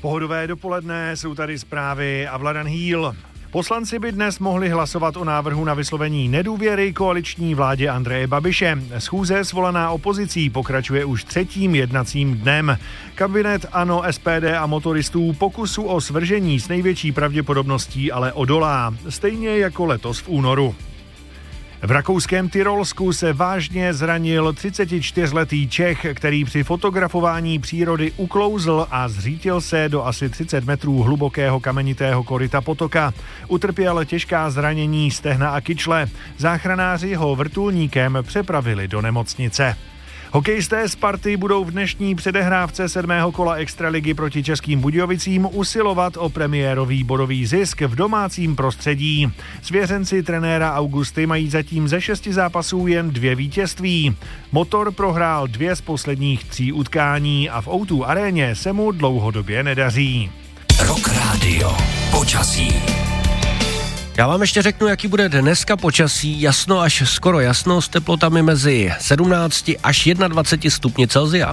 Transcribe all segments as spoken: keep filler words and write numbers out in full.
Pohodové dopoledne, jsou tady zprávy a Vladan Hýl. Poslanci by dnes mohli hlasovat o návrhu na vyslovení nedůvěry koaliční vládě Andreje Babiše. Schůze svolaná opozicí pokračuje už třetím jednacím dnem. Kabinet ANO, S P D a motoristů pokusu o svržení s největší pravděpodobností ale odolá, stejně jako letos v únoru. V rakouském Tyrolsku se vážně zranil třicetičtyřletý Čech, který při fotografování přírody uklouzl a zřítil se do asi třicet metrů hlubokého kamenitého koryta potoka. Utrpěl těžká zranění stehna a kyčle. Záchranáři ho vrtulníkem přepravili do nemocnice. Hokejisté Sparty budou v dnešní předehrávce sedmého kola extraligy proti Českým Budějovicím usilovat o premiérový bodový zisk v domácím prostředí. Svěřenci trenéra Augusty mají zatím ze šesti zápasů jen dvě vítězství. Motor prohrál dvě z posledních tří utkání a v ó dva aréně se mu dlouhodobě nedaří. Rock Radio. Počasí. Já vám ještě řeknu, jaký bude dneska počasí. Jasno až skoro jasno s teplotami mezi sedmnáct až dvacet jedna stupni Celsia.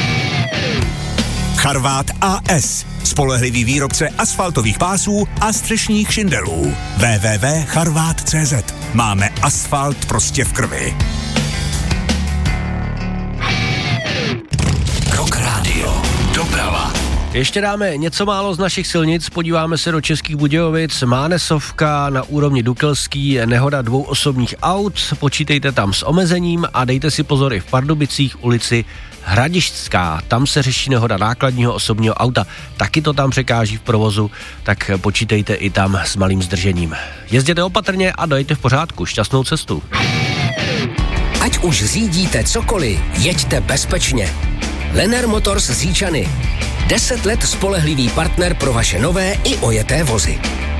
Charvát A S. Spolehlivý výrobce asfaltových pásů a střešních šindelů. w w w tečka charvát tečka cé zet. Máme asfalt prostě v krvi. Rock Radio. Doprava. Ještě dáme něco málo z našich silnic, podíváme se do Českých Budějovic, Mánesovka na úrovni Dukelský, nehoda dvou osobních aut, počítejte tam s omezením a dejte si pozor i v Pardubicích ulici Hradišťská, tam se řeší nehoda nákladního osobního auta, taky to tam překáží v provozu, tak počítejte i tam s malým zdržením. Jezděte opatrně a dojďte v pořádku, šťastnou cestu. Ať už řídíte cokoliv, jeďte bezpečně. Lenner Motors z Říčany. Deset let spolehlivý partner pro vaše nové i ojeté vozy.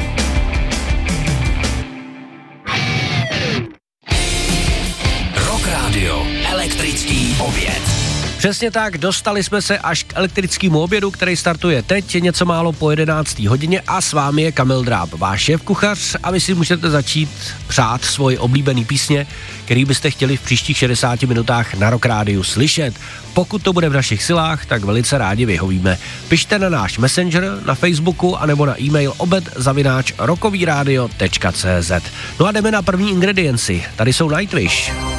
Rock Radio. Elektrický oběd. Přesně tak, dostali jsme se až k elektrickému obědu, který startuje teď něco málo po jedenácté hodině a s vámi je Kamil Dráb, váš šéfkuchař a vy si můžete začít přát svoje oblíbený písně, který byste chtěli v příštích šedesáti minutách na Rock Rádiu slyšet. Pokud to bude v našich silách, tak velice rádi vyhovíme. Pište na náš Messenger, na Facebooku anebo na e-mail obed zavináč rockovyradio tečka cé zet. No a jdeme na první ingredienci. Tady jsou Nightwish.